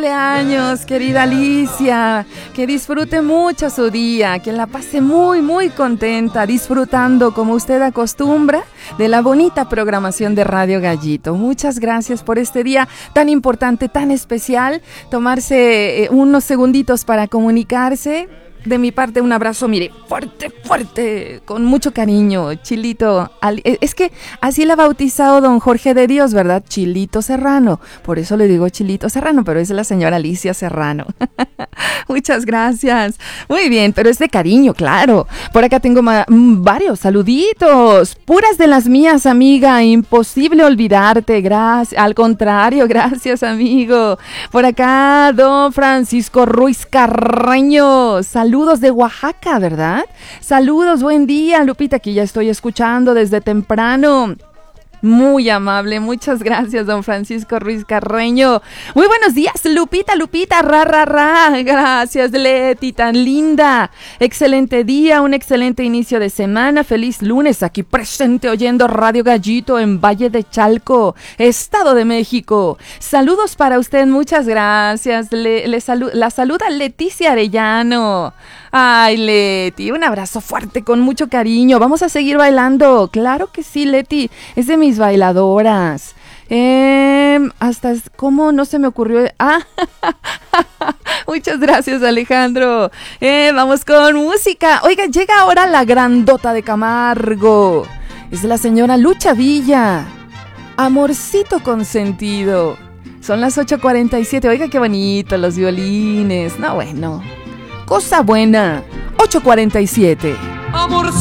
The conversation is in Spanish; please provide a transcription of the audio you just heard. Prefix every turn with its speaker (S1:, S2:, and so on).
S1: Cumpleaños, querida Alicia, que disfrute mucho su día, que la pase muy contenta, disfrutando como usted acostumbra de la bonita programación de Radio Gallito. Muchas gracias por este día tan importante, tan especial, tomarse unos segunditos para comunicarse. De mi parte, un abrazo, mire, fuerte, con mucho cariño, Chilito. Es que así la ha bautizado don Jorge de Dios, ¿verdad? Chilito Serrano. Por eso le digo Chilito Serrano, pero es la señora Alicia Serrano. Muchas gracias. Muy bien, pero es de cariño, claro. Por acá tengo varios saluditos. Puras de las mías, amiga. Imposible olvidarte. Gracias. Al contrario, gracias, amigo. Por acá, don Francisco Ruiz Carreño. Saludos de Oaxaca, ¿verdad? Saludos, buen día, Lupita, que ya estoy escuchando desde temprano. Muy amable, muchas gracias, don Francisco Ruiz Carreño. Muy buenos días, Lupita, gracias, Leti, tan linda. Excelente día, un excelente inicio de semana, feliz lunes, aquí presente oyendo Radio Gallito en Valle de Chalco, Estado de México. Saludos para usted, muchas gracias. La saluda Leticia Arellano. Ay, Leti, un abrazo fuerte con mucho cariño. Vamos a seguir bailando. Claro que sí, Leti, es de mis bailadoras. ¿Cómo no se me ocurrió? Muchas gracias, Alejandro. Vamos con música. Oiga, llega ahora la grandota de Camargo. Es de la señora Lucha Villa. Amorcito consentido. Son las 8:47. Oiga, qué bonito los violines. No, bueno. Cosa buena. 8:47. Amor.